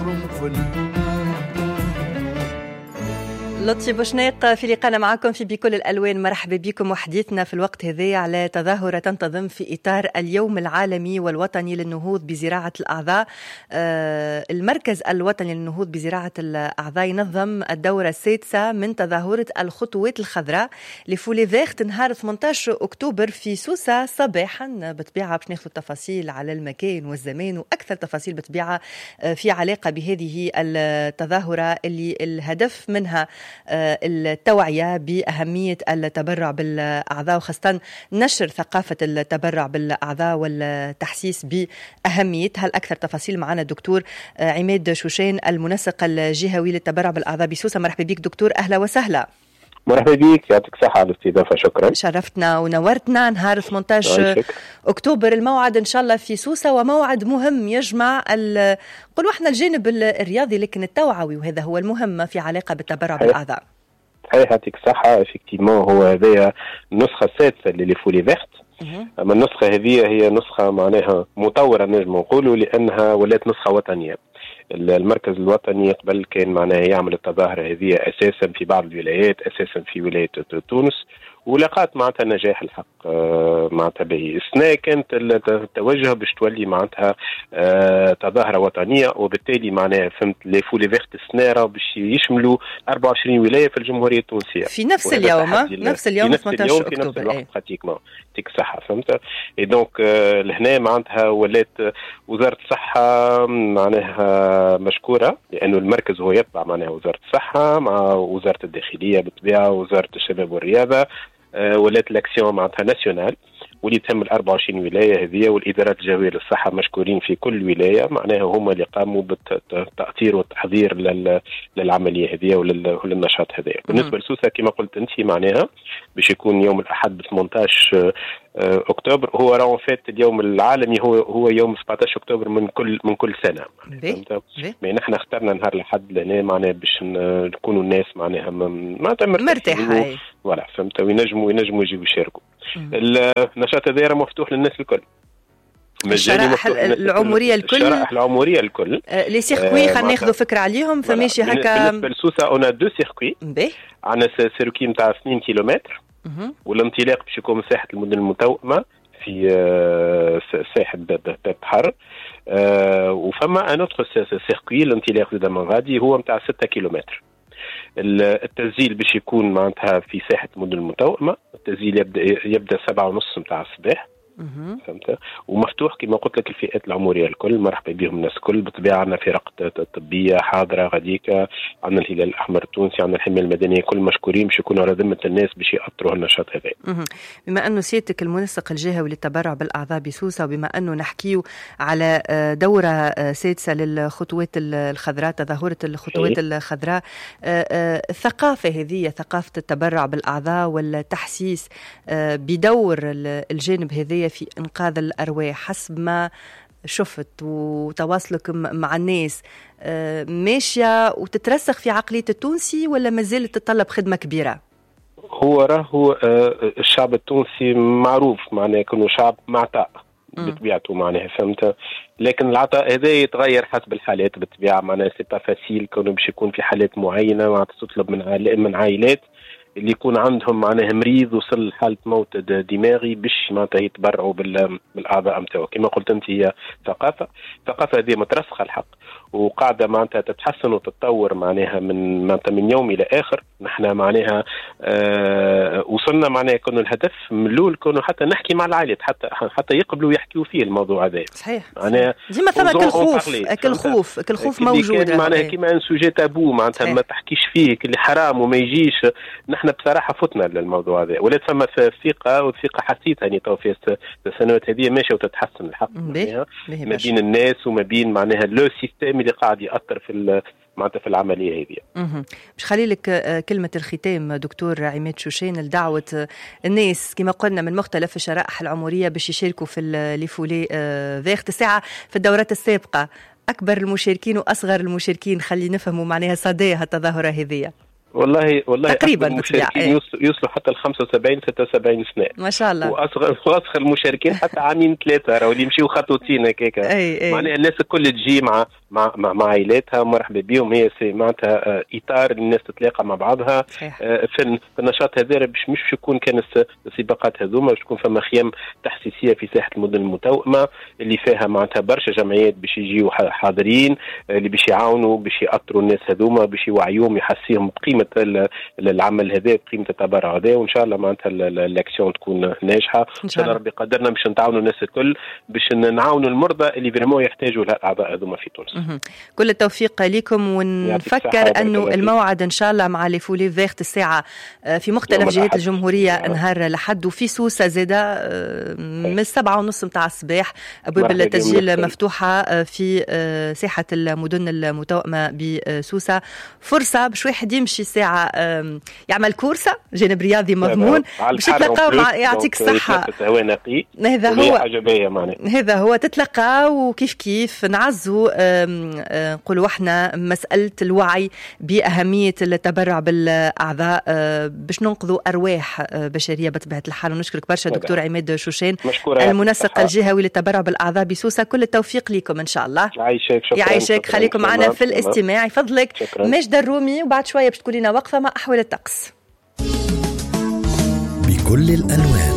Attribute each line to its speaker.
Speaker 1: قرنفل.
Speaker 2: لطفي بوشناق في لقاءنا معكم في بكل الألوان. مرحبا بكم وحديثنا في الوقت هذا على تظاهرة تنتظم في إطار اليوم العالمي والوطني للنهوض بزراعة الأعضاء. المركز الوطني للنهوض بزراعة الأعضاء ينظم الدورة السادسة من تظاهرة الخطوات الخضراء لفولي فيغت نهار 18 أكتوبر في سوسة صباحا. بطبيعة باش ناخذ التفاصيل على المكان والزمان وأكثر تفاصيل بطبيعة في علاقة بهذه التظاهرة اللي الهدف منها التوعية بأهمية التبرع بالأعضاء وخاصة نشر ثقافة التبرع بالأعضاء والتحسيس بأهميتها. الأكثر تفاصيل معنا الدكتور عماد شوشان المنسق الجهوي للتبرع بالأعضاء بسوسة. مرحبا بك دكتور، أهلا وسهلا.
Speaker 3: مرحبا بك، يعطيك صحة على الاستضافة. شكرا،
Speaker 2: شرفتنا ونورتنا. نهار 18 أكتوبر الموعد إن شاء الله في سوسة، وموعد مهم يجمع قلوا احنا الجانب الرياضي لكن التوعوي، وهذا هو المهم في علاقة بالتبرع بالأعضاء.
Speaker 3: صحيح، يعطيك صحة. افكتيمون هو هذه النسخة السادسة لفولي فيغت. أما النسخة هذه هي نسخة معناها مطورة نجم نقولوا، لأنها ولات نسخة وطنية. المركز الوطني قبل كان معناها يعمل التظاهرة هذه أساسا في بعض الولايات، أساسا في ولاية تونس، ولقات معناتها نجاح الحق معناتها به. السنة كانت التوجه باش تولي معناتها تظاهرة وطنية، وبالتالي معناها فهمت لي فولي فيغت السنة باش يشملوا 24 ولاية في الجمهورية التونسية
Speaker 2: في نفس اليوم.
Speaker 3: نفس اليوم 18 أكتوبر في نفس الوقت براتيكمون. تيك صحة فهمت. دونك لهنا معناتها ولات وزارة الصحة معناها مشكورة، لأنه المركز هو يتبع معناها وزارة الصحة مع وزارة الداخلية بالطبيعة ووزارة الشباب والرياضة. ولات لاكسيون معناتها ناسيونال واللي تم 24 ولاية هذه، والإدارات الجوية للصحة مشكورين في كل ولاية معناها هم اللي قاموا بالتأطير والتحضير للعملية هذه وللنشاط هذا. بالنسبة لسوسة كما قلت أنت معناها باش يكون يوم الأحد 18 أكتوبر. هو راهو فات اليوم العالمي هو يوم 17 أكتوبر من كل سنة. ما نحن اخترنا نهار الأحد لهنا معناها باش نكونوا الناس معناها
Speaker 2: مرتاحة
Speaker 3: ولا فهمت، وينجموا يجيبوا يشاركوا. النشاط هذا مفتوح للناس الكل،
Speaker 2: الشرائح العمرية الكل.
Speaker 3: الشرائح العمرية الكل.
Speaker 2: لي سيركوي خلينا ناخذوا فكرة عليهم. فماشي هكا
Speaker 3: بالنسبة لسوسة أنا 2 سيركوي. عندنا سيركوي نتاع 2 كيلومتر، والانطلاق باش يكون من ساحة المدن المتوأمة في ساحة باب حر. وفما أن أوتر سيركوي الانطلاق زاد من غادي هو نتاع 6 كيلومتر. التسجيل باش يكون معناتها في ساحة المدن المتوأمة. التسجيل يبدأ 7:30 نتاع الصباح. فهمت، ومفتوح كما قلت لك الفئات العمريه الكل. مرحبا بهم الناس الكل. بالطبيعه عندنا فرق طبيه حاضره غاديكا، عندنا الهلال الاحمر التونسي، عندنا الحمايه المدنيه، كل مشكورين باش يكونوا على ذمه الناس باش يأطروا النشاط هذا.
Speaker 2: بما انه سيادتك المنسق الجهوي للتبرع بالاعضاء بسوسه، وبما انه نحكيو على دوره سادسه للخطوات الخضراء، تظاهره الخطوات الخضراء، الثقافه هذه ثقافه التبرع بالاعضاء والتحسيس بدور الجانب هذه في إنقاذ الأرواح، حسب ما شفت وتواصلك مع الناس، ماشية وتترسخ في عقلية التونسي ولا ما زالت تتطلب خدمة كبيرة؟
Speaker 3: هو الشعب التونسي معروف معناه كأنه شعب معطاء بطبيعته معناها فهمت، لكن العطاء هذا يتغير حسب الحالات بالطبيعة. معناها سي با فاسيل كونه باش يكون في حالات معينة معناتها تطلب من عائلات اللي يكون عندهم معناها مريض وصل حالة موت دماغي باش معناتها يتبرعوا بالأعضاء نتاعو. كما قلت أنت هي ثقافة هذه مترسخة الحق، وقاعدة معناتها تتحسن وتتطور معناها من يوم إلى آخر. نحن معناها وصلنا معناها كونه الهدف من الأول كونه حتى نحكي مع العائلات حتى يقبلوا يحكيوا فيه الموضوع هذا.
Speaker 2: صحيح. ديما ثم كل خوف موجود
Speaker 3: معناها كيما ان سوجي تابو معناتها ما تحكيش فيه اللي حرام وما يجيش. نحن بصراحة فتنا للموضوع هذا، ولات فما ثقة والثقة حسيت يعني تو في السنوات هذه ماشية وتتحسن الحق ما بين الناس وما بين معناها لو سيستم اللي قاعد يأثر في معناتها في العملية هذه.
Speaker 2: مش خلي لك كلمة الختام دكتور عماد شوشان لدعوة الناس كما قلنا من مختلف الشرائح العمرية باش يشاركوا في لفولي فيغت الساعة في الدورات السابقة. أكبر المشاركين وأصغر المشاركين خلي نفهموا معناها صداها التظاهرة هذه.
Speaker 3: والله
Speaker 2: تقريبا
Speaker 3: المشاركين يوصلوا حتى ال 75 76 سنه
Speaker 2: ما شاء الله.
Speaker 3: واصغر المشاركين حتى عامين 3 راهو اللي يمشيو خطوتين هكاك. معناها الناس الكل تجي مع عائلاتها مرحبا بهم. هي معناتها اطار الناس تتلاقى مع بعضها في النشاط هذا. مش يكون كان السباقات هذوما، باش تكون فما خيام تحسيسيه في ساحه المدن المتوأمه اللي فيها معناتها برشا جمعيات باش يجيو حاضرين، اللي باش يعاونوا باش يأطروا الناس هذوما، باش يوعيوهم يحسيهم بقيمه العمل هذا، بقيمه التبرع هذا. وان شاء الله معناتها الاكسيون تكون ناجحه ان شاء الله. ربي قدرنا باش نتعاونوا الناس الكل باش نعاونوا المرضى اللي فريمون يحتاجوا الاعضاء هذوما في تونس.
Speaker 2: كل التوفيق لكم، ونفكر انه الموعد ان شاء الله مع لي فولي فيغت الساعه في مختلف جهات الجمهوريه نهار لحد، وفي سوسه زاده من 7:30 متاع الصباح ابواب التسجيل مفتوحه في ساحه المدن المتوأمه بسوسه. فرصه باش واحد يمشي ساعه يعمل كورسه جانب رياضي مضمون باش تتلقاو مع يعطيك الصحه. هذا هو تتلقى، وكيف كيف نعزوا نقولوا احنا مساله الوعي باهميه التبرع بالاعضاء باش ننقذوا ارواح بشريه بطبيعه الحال. ونشكرك برشا دكتور عماد شوشان المنسق الجهوي للتبرع بالاعضاء بسوسه. كل التوفيق لكم ان شاء الله. يعيشك. خليكم معنا في الاستماع. يفضلك ماجدة الرومي، وبعد شويه باش تقول لنا وقفه مع احوال الطقس
Speaker 1: بكل الالوان.